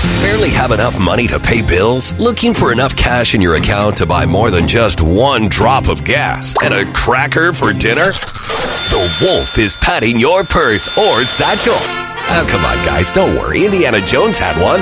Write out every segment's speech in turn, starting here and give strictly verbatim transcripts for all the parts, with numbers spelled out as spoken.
Barely have enough money to pay bills? Looking for enough cash in your account to buy more than just one drop of gas and a cracker for dinner? The Wolf is patting your purse or satchel. Oh, come on, guys, don't worry. Indiana Jones had one.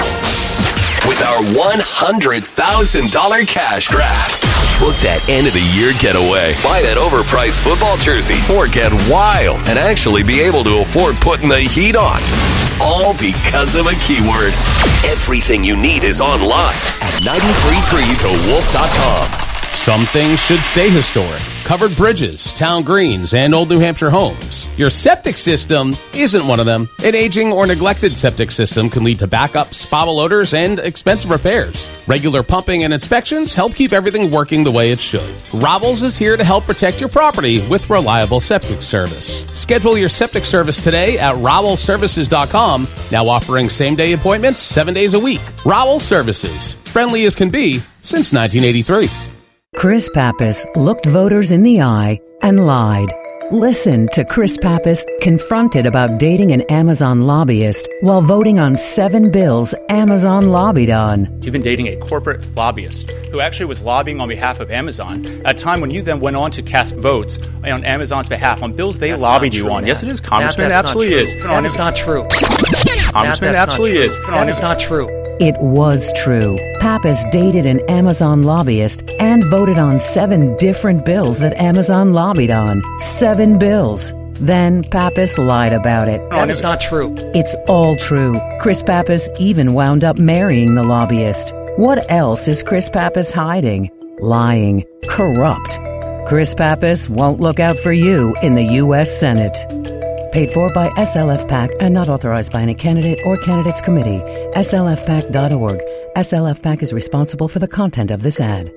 With our one hundred thousand dollars cash grab. Book that end-of-the-year getaway. Buy that overpriced football jersey or get wild and actually be able to afford putting the heat on. All because of a keyword. Everything you need is online at nine three three the wolf dot com. Some things should stay historic. Covered bridges, town greens, and old New Hampshire homes. Your septic system isn't one of them. An aging or neglected septic system can lead to backups, foul odors, and expensive repairs. Regular pumping and inspections help keep everything working the way it should. Rivals is here to help protect your property with reliable septic service. Schedule your septic service today at rowell services dot com. Now offering same-day appointments seven days a week. Rowell Services. Friendly as can be since nineteen eighty-three. Chris Pappas looked voters in the eye and lied. Listen to Chris Pappas confronted about dating an Amazon lobbyist while voting on seven bills Amazon lobbied on. You've been dating a corporate lobbyist who actually was lobbying on behalf of Amazon at a time when you then went on to cast votes on Amazon's behalf on bills they that's lobbied true, you on. Matt. Yes, it is, Congressman. Matt, It absolutely not is. That is not true. Congressman, it absolutely is. That is not true. It was true. Pappas dated an Amazon lobbyist and voted on seven different bills that Amazon lobbied on. Seven bills. Then Pappas lied about it. That is not true. It's all true. Chris Pappas even wound up marrying the lobbyist. What else is Chris Pappas hiding? Lying. Corrupt. Chris Pappas won't look out for you in the U S Senate. Paid for by S L F PAC and not authorized by any candidate or candidates committee. S L F pac dot org. S L F PAC is responsible for the content of this ad.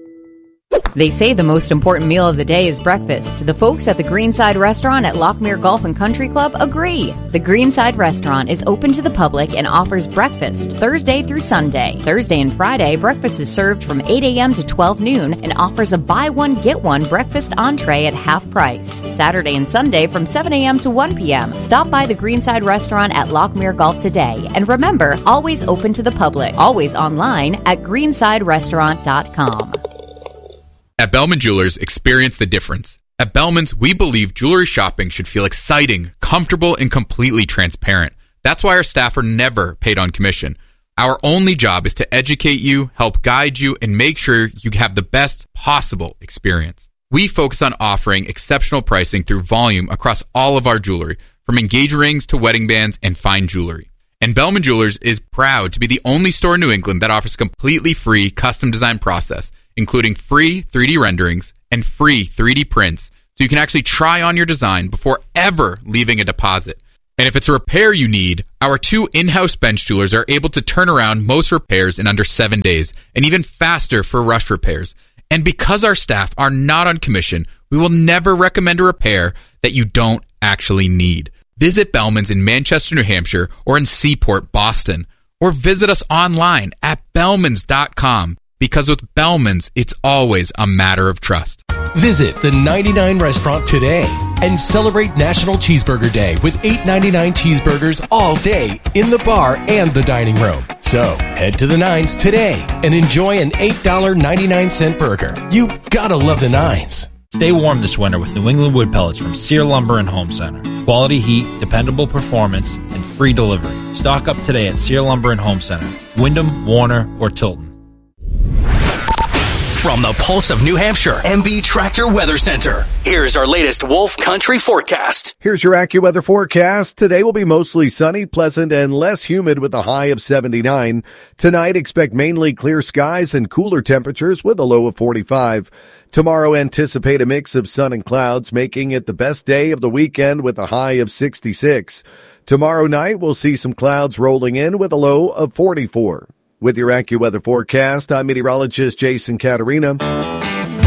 They say the most important meal of the day is breakfast. The folks at the Greenside Restaurant at Lockmere Golf and Country Club agree. The Greenside Restaurant is open to the public and offers breakfast Thursday through Sunday. Thursday and Friday, breakfast is served from eight a.m. to twelve noon and offers a buy one, get one breakfast entree at half price. Saturday and Sunday from seven a.m. to one p.m. Stop by the Greenside Restaurant at Lockmere Golf today. And remember, always open to the public. Always online at greenside restaurant dot com. At Bellman Jewelers, experience the difference. At Bellman's, we believe jewelry shopping should feel exciting, comfortable, and completely transparent. That's why our staff are never paid on commission. Our only job is to educate you, help guide you, and make sure you have the best possible experience. We focus on offering exceptional pricing through volume across all of our jewelry, from engagement rings to wedding bands and fine jewelry. And Bellman Jewelers is proud to be the only store in New England that offers a completely free custom design process, including free three D renderings and free three D prints, so you can actually try on your design before ever leaving a deposit. And if it's a repair you need, our two in-house bench jewelers are able to turn around most repairs in under seven days, and even faster for rush repairs. And because our staff are not on commission, we will never recommend a repair that you don't actually need. Visit Bellman's in Manchester, New Hampshire, or in Seaport, Boston, or visit us online at bellmans dot com. Because with Bellman's, it's always a matter of trust. Visit the ninety-nine Restaurant today and celebrate National Cheeseburger Day with eight ninety-nine cheeseburgers all day in the bar and the dining room. So head to the Nines today and enjoy an eight ninety-nine burger. You gotta love the Nines. Stay warm this winter with New England wood pellets from Sear Lumber and Home Center. Quality heat, dependable performance, and free delivery. Stock up today at Sear Lumber and Home Center, Wyndham, Warner, or Tilton. From the Pulse of New Hampshire, M B Tractor Weather Center. Here's our latest Wolf Country forecast. Here's your AccuWeather forecast. Today will be mostly sunny, pleasant, and less humid with a high of seventy-nine. Tonight, expect mainly clear skies and cooler temperatures with a low of forty-five. Tomorrow, anticipate a mix of sun and clouds, making it the best day of the weekend with a high of sixty-six. Tomorrow night, we'll see some clouds rolling in with a low of forty-four. With your AccuWeather forecast, I'm meteorologist Jason Caterina.